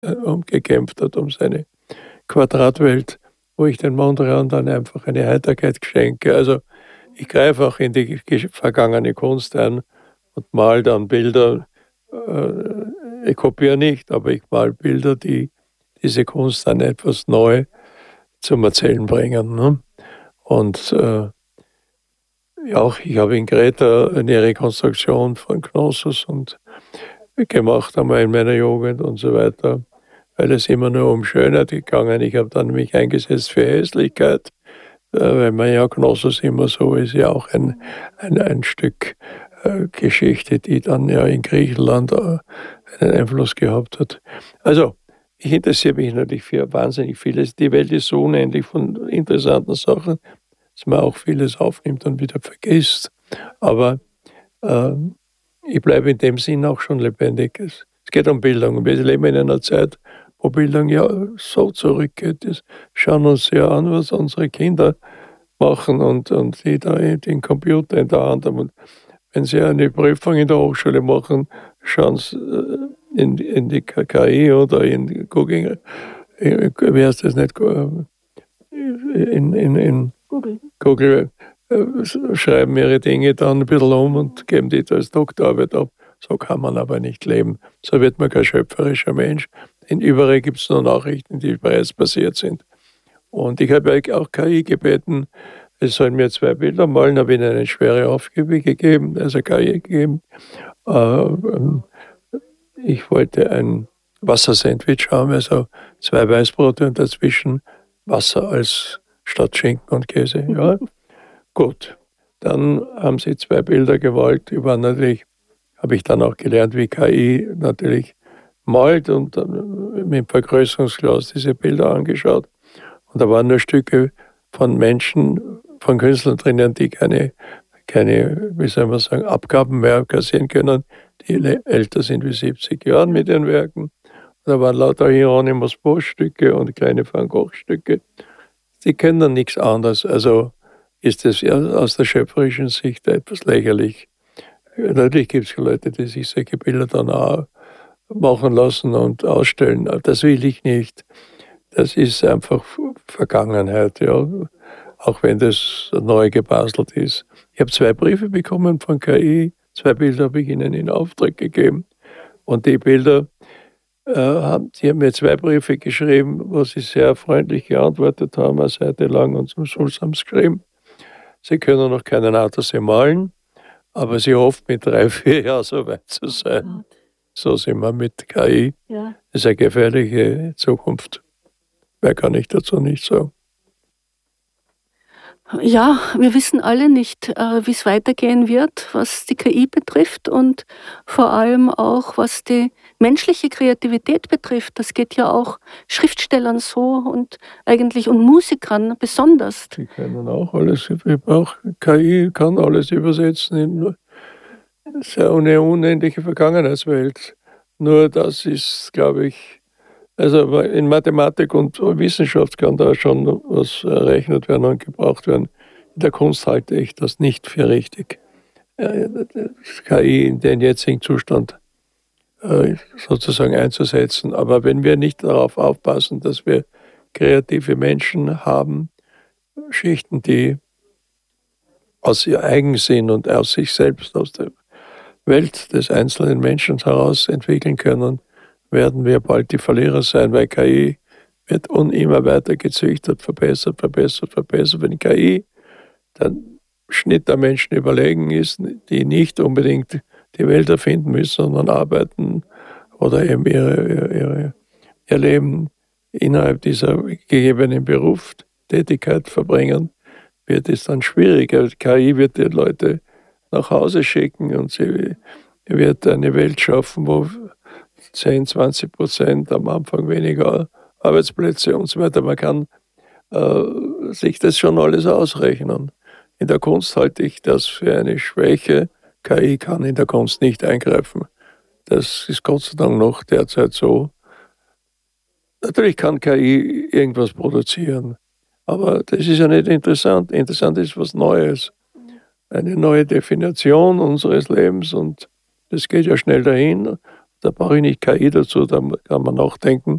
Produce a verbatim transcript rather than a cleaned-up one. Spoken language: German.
äh, umgekämpft hat, um seine Quadratwelt, wo ich den Mondrian dann einfach eine Heiterkeit schenke. Also ich greife auch in die vergangene Kunst ein und male dann Bilder. Äh, ich kopiere nicht, aber ich male Bilder, die diese Kunst dann etwas neu zum Erzählen bringen. Ne? Und äh, auch ich habe in Kreta eine Rekonstruktion von Knossos und gemacht einmal in meiner Jugend und so weiter, weil es immer nur um Schönheit gegangen. Ich habe dann mich eingesetzt für Hässlichkeit, äh, weil man ja Knossos immer so ist, ja auch ein, ein, ein Stück äh, Geschichte, die dann ja in Griechenland äh, einen Einfluss gehabt hat. Also, ich interessiere mich natürlich für wahnsinnig vieles. Die Welt ist so unendlich von interessanten Sachen, dass man auch vieles aufnimmt und wieder vergisst. Aber äh, ich bleibe in dem Sinn auch schon lebendig. Es, es geht um Bildung. Wir leben in einer Zeit, wo Bildung ja so zurückgeht. Wir schauen uns ja an, was unsere Kinder machen und, und die da den Computer in der Hand haben. Und wenn sie eine Prüfung in der Hochschule machen, schauen sie in, in die K I oder in Google, wie heißt das nicht, in, in, in Google, Google äh, schreiben ihre Dinge dann ein bisschen um und geben die als Doktorarbeit ab. So kann man aber nicht leben. So wird man kein schöpferischer Mensch. In überall gibt es nur Nachrichten, die bereits passiert sind. Und ich habe auch K I gebeten, es sollen mir zwei Bilder malen, habe ihnen eine schwere Aufgabe gegeben, also K I gegeben. Äh, ich wollte ein Wassersandwich haben, also zwei Weißbrote und dazwischen Wasser als statt Schinken und Käse. Ja, gut. Dann haben sie zwei Bilder gewählt. Die waren natürlich, habe ich dann auch gelernt, wie K I natürlich malt und dann mit dem Vergrößerungsglas diese Bilder angeschaut. Und da waren nur Stücke von Menschen, von Künstlern drinnen, die keine, keine, wie soll man sagen, Abgaben mehr kassieren können, die älter sind wie siebzig Jahren mit ihren Werken. Und da waren lauter Hieronymus Bosch-Stücke und kleine Van Gogh-Stücke. Die können dann nichts anderes. Also ist es ja aus der schöpferischen Sicht etwas lächerlich. Natürlich gibt es Leute, die sich solche Bilder dann auch machen lassen und ausstellen. Aber das will ich nicht. Das ist einfach Vergangenheit, ja. Auch wenn das neu gebastelt ist. Ich habe zwei Briefe bekommen von K I. Zwei Bilder habe ich ihnen in Auftrag gegeben. Und die Bilder, äh, haben, die haben mir zwei Briefe geschrieben, wo sie sehr freundlich geantwortet haben, eine Seite lang, und zum Schluss haben sie geschrieben, sie können noch keinen Attersee malen, aber sie hofft mit drei, vier Jahren so weit zu sein. So sind wir mit K I. Ja. Das ist eine gefährliche Zukunft. Mehr kann ich dazu nicht sagen. Ja, wir wissen alle nicht, äh, wie es weitergehen wird, was die K I betrifft und vor allem auch, was die menschliche Kreativität betrifft. Das geht ja auch Schriftstellern so und eigentlich und Musikern besonders. Die können auch alles, auch K I kann alles übersetzen in eine unendliche Vergangenheitswelt. Nur das ist, glaube ich, also in Mathematik und Wissenschaft kann da schon was errechnet werden und gebraucht werden. In der Kunst halte ich das nicht für richtig. Das K I in den jetzigen Zustand sozusagen einzusetzen. Aber wenn wir nicht darauf aufpassen, dass wir kreative Menschen haben, Schichten, die aus ihr Eigensinn und aus sich selbst, aus der Welt des einzelnen Menschen heraus entwickeln können, werden wir bald die Verlierer sein, weil K I wird immer weiter gezüchtet, verbessert, verbessert, verbessert. Wenn K I der Schnitt der Menschen überlegen ist, die nicht unbedingt die Welt erfinden müssen, sondern arbeiten oder eben ihre, ihre, ihr Leben innerhalb dieser gegebenen Berufstätigkeit verbringen, wird es dann schwieriger. K I wird die Leute nach Hause schicken und sie wird eine Welt schaffen, wo zehn, zwanzig Prozent am Anfang weniger Arbeitsplätze und so weiter. Man kann äh, sich das schon alles ausrechnen. In der Kunst halte ich das für eine Schwäche. K I kann in der Kunst nicht eingreifen. Das ist Gott sei Dank noch derzeit so. Natürlich kann K I irgendwas produzieren, aber das ist ja nicht interessant. Interessant ist was Neues. Eine neue Definition unseres Lebens und das geht ja schnell dahin. Da brauche ich nicht K I dazu, da kann man nachdenken.